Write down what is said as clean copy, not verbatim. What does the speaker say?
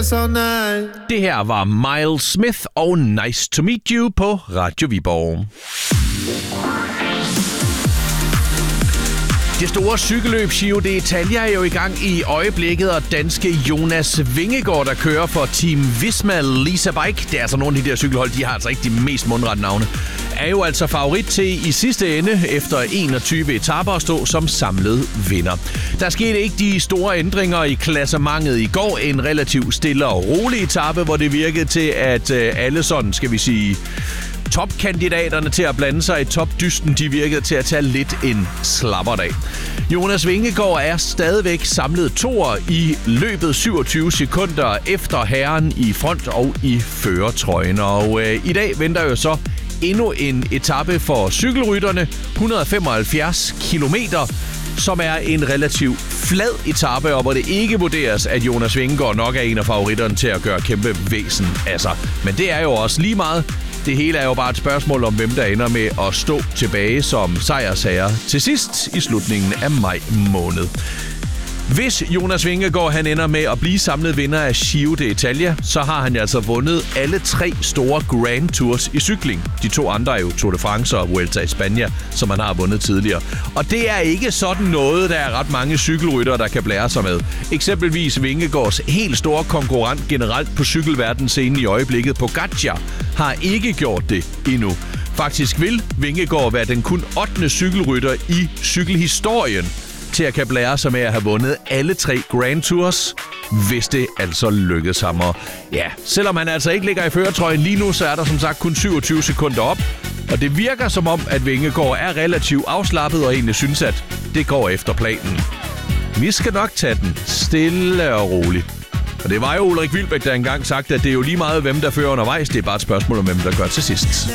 yes or no. Det her var Miles Smith og Nice to Meet You på Radio Viborg. Det store cykelløb Giro d'Italia er jo i gang i øjeblikket, og danske Jonas Vingegaard, der kører for Team Visma Lease Bike, det er altså nogle af de der cykelhold, de har altså ikke de mest mundrette navne, er jo altså favorit til i sidste ende efter 21 etaper at stå som samlet vinder. Der skete ikke de store ændringer i klassementet i går, en relativt stille og rolig etape, hvor det virkede til, at alle sådan, skal vi sige, topkandidaterne til at blande sig i topdysten, de virkede til at tage lidt en slapperdag. Jonas Vingegaard er stadigvæk samlet toer i løbet 27 sekunder efter herren i front og i førertrøjen. Og i dag venter jo så endnu en etape for cykelrytterne, 175 kilometer, som er en relativt flad etape, og hvor det ikke vurderes, at Jonas Vingegaard nok er en af favoritterne til at gøre kæmpe væsen af sig. Men det er jo også lige meget. Det hele er jo bare et spørgsmål om, hvem der ender med at stå tilbage som sejrsherre til sidst i slutningen af maj måned. Hvis Jonas Vingegaard han ender med at blive samlet vinder af Giro d'Italia, så har han altså vundet alle 3 store Grand Tours i cykling. De 2 andre er jo Tour de France og Vuelta i Spanien, som han har vundet tidligere. Og det er ikke sådan noget, der er ret mange cykelryttere, der kan blære sig med. Eksempelvis Vingegaards helt store konkurrent generelt på cykelverdensscenen i øjeblikket, Pogačar, har ikke gjort det endnu. Faktisk vil Vingegaard være den kun 8. cykelrytter i cykelhistorien til at kan blære sig med at have vundet alle 3 Grand Tours, hvis det altså lykkes ham. Og ja, selvom han altså ikke ligger i førertrøjen lige nu, så er der som sagt kun 27 sekunder op. Og det virker som om, at Vingegaard er relativt afslappet og egentlig synes, at det går efter planen. Vi skal nok tage den stille og roligt. Og det var jo Ulrik Wilbæk, der engang sagt, at det er jo lige meget, hvem der fører undervejs. Det er bare et spørgsmål om, hvem der gør til sidst.